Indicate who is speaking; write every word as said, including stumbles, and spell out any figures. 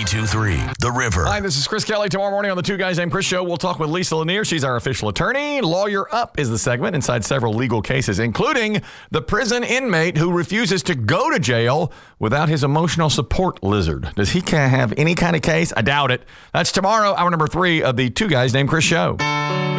Speaker 1: two three The River.
Speaker 2: Hi, this is Chris Kelly. Tomorrow morning on the Two Guys Named Chris show, we'll talk with Lisa Lanier. She's our official attorney. Lawyer Up is the segment inside several legal cases, including the prison inmate who refuses to go to jail without his emotional support lizard. Does he have any kind of case? I doubt it. That's tomorrow, hour number three of the Two Guys Named Chris show.